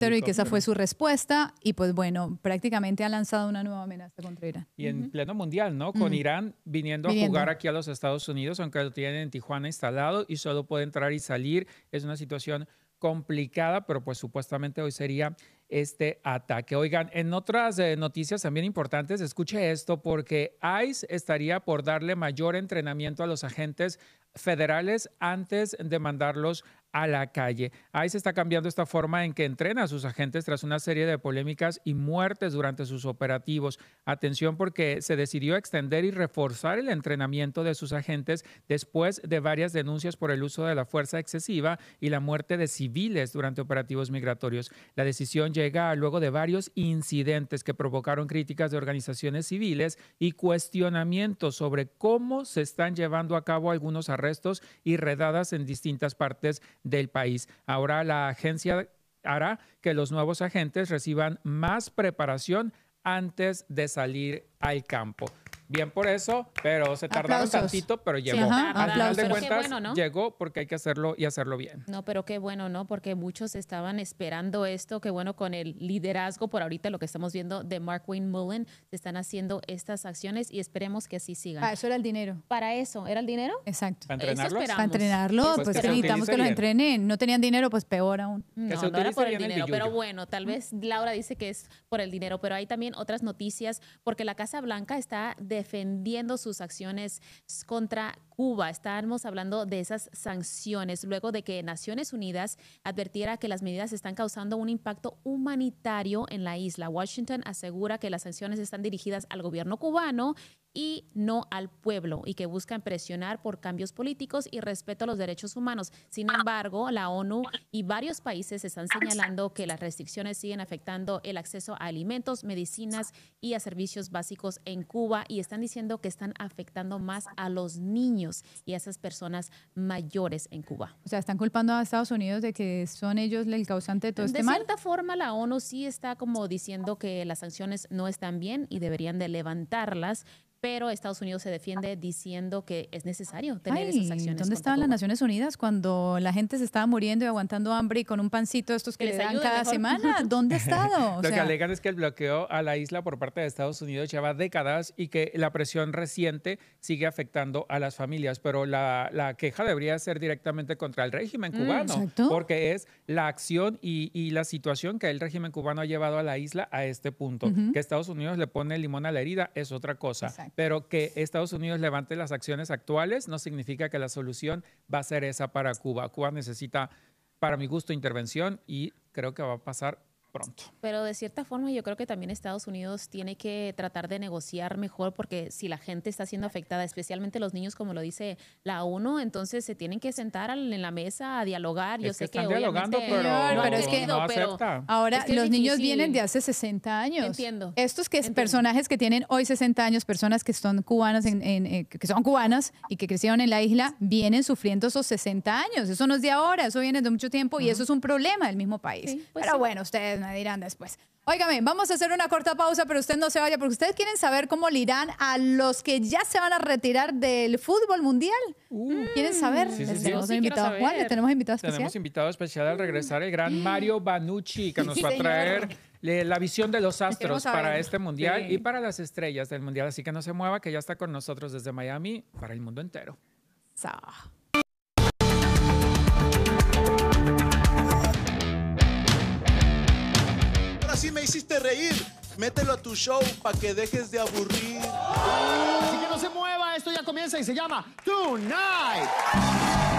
Pero y que esa fue su respuesta y pues bueno, prácticamente ha lanzado una nueva amenaza contra Irán. Y en pleno mundial, ¿no? Con Irán viniendo a jugar aquí a los Estados Unidos, aunque lo tienen en Tijuana instalado y solo puede entrar y salir. Es una situación complicada, pero pues supuestamente hoy sería este ataque. Oigan, en otras noticias también importantes, escuche esto, porque ICE estaría por darle mayor entrenamiento a los agentes federales antes de mandarlos a la calle. ICE está cambiando esta forma en que entrena a sus agentes tras una serie de polémicas y muertes durante sus operativos. Atención, porque se decidió extender y reforzar el entrenamiento de sus agentes después de varias denuncias por el uso de la fuerza excesiva y la muerte de civiles durante operativos migratorios. La decisión llega luego de varios incidentes que provocaron críticas de organizaciones civiles y cuestionamientos sobre cómo se están llevando a cabo algunos arrestos y redadas en distintas partes del país. Ahora la agencia hará que los nuevos agentes reciban más preparación antes de salir al campo. Bien por eso, pero se tardaron tantito, pero llegó. Sí, al final de cuentas, bueno, ¿no? llegó porque hay que hacerlo y hacerlo bien. No, pero qué bueno, ¿no? Porque muchos estaban esperando esto, qué bueno con el liderazgo por ahorita lo que estamos viendo de Markwayne Mullin, se están haciendo estas acciones y esperemos que así sigan. Eso era el dinero. ¿Para eso? ¿Era el dinero? Exacto. ¿Para entrenarlos? Para entrenarlo, Pues pues que se necesitamos que los utilice entrenen. No tenían dinero, pues peor aún. No, se no era por el utilice bien el dinero, pero billullo. bueno, tal vez Laura dice que es por el dinero, pero hay también otras noticias porque la Casa Blanca está defendiendo sus acciones contra Cuba. Estamos hablando de esas sanciones luego de que Naciones Unidas advirtiera que las medidas están causando un impacto humanitario en la isla. Washington asegura que las sanciones están dirigidas al gobierno cubano y no al pueblo y que buscan presionar por cambios políticos y respeto a los derechos humanos. Sin embargo, la ONU y varios países están señalando que las restricciones siguen afectando el acceso a alimentos, medicinas y a servicios básicos en Cuba y están diciendo que están afectando más a los niños y a esas personas mayores en Cuba. O sea, están culpando a Estados Unidos de que son ellos el causante de todo este mal. De cierta forma, la ONU sí está como diciendo que las sanciones no están bien y deberían de levantarlas, pero Estados Unidos se defiende diciendo que es necesario tener esas acciones. ¿Dónde estaban las Naciones Unidas cuando la gente se estaba muriendo y aguantando hambre y con un pancito estos que les dan cada semana? ¿Dónde ha estado? Lo que alegan es que el bloqueo a la isla por parte de Estados Unidos lleva décadas y que la presión reciente sigue afectando a las familias, pero la queja debería ser directamente contra el régimen cubano, porque es la acción y la situación que el régimen cubano ha llevado a la isla a este punto. Que Estados Unidos le pone limón a la herida es otra cosa. Exacto. Pero que Estados Unidos levante las acciones actuales no significa que la solución va a ser esa para Cuba. Cuba necesita, para mi gusto, intervención y creo que va a pasar pronto. Pero de cierta forma yo creo que también Estados Unidos tiene que tratar de negociar mejor porque si la gente está siendo afectada, especialmente los niños, como lo dice la ONU, entonces se tienen que sentar en la mesa a dialogar. Yo sé que están dialogando, pero es que no acepta. Ahora es que los niños difícil. vienen de hace 60 años. Entiendo. Estos personajes que tienen hoy 60 años, personas que son cubanas, que son cubanas y que crecieron en la isla, vienen sufriendo esos 60 años. Eso no es de ahora, eso viene de mucho tiempo y eso es un problema del mismo país. Sí, pues pero sí. bueno, ustedes me dirán después. Óigame, vamos a hacer una corta pausa, pero usted no se vaya, porque ustedes quieren saber cómo le irán a los que ya se van a retirar del fútbol mundial. ¿Quieren saber? Sí, sí, sí. Tenemos Sí, invitado. quiero Juan, saber. le tenemos invitado especial. Tenemos invitado especial al regresar, el gran Mario Banucci, que nos va a traer la visión de los astros Queremos saber. para este mundial Sí. y para las estrellas del mundial. Así que no se mueva, que ya está con nosotros desde Miami para el mundo entero. Ahora sí me hiciste reír. Mételo a tu show para que dejes de aburrir. Así que no se mueva, esto ya comienza y se llama Tonight.